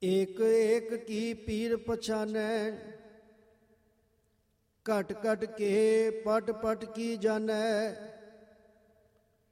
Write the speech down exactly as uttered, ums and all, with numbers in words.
ਏਕ ਏਕ ਕੀ ਪੀਰ ਪਛਾਨੈ, ਘਟ ਘਟ ਕੇ ਪਟ ਪਟ ਕੀ ਜਾਣੈ।